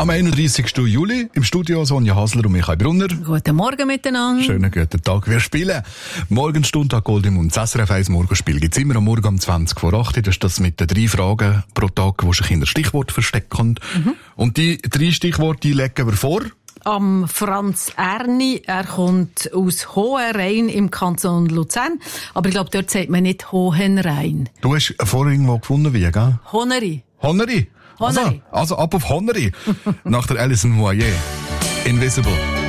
Am 31. Juli im Studio Sonja Hasler und Michael Brunner. Guten Morgen miteinander. Schönen guten Tag. Wir spielen Morgenstunde an Goldemund. Das SRF 1 Morgenspiel gibt's immer am Morgen um 20 vor 8. Das ist das mit den 3 Fragen pro Tag, wo sich in ein Stichwort verstecken. Und die 3 Stichworte, die legen wir vor. Am Franz Erni, er kommt aus Hohenrhein im Kanton Luzern. Aber ich glaube, dort sagt man nicht Hohenrhein. Du hast vorhin irgendwo gefunden, wie, gell? Honeri. Honeri? Honeri. Also ab auf Honeri. Nach der Alison Moyer. Invisible.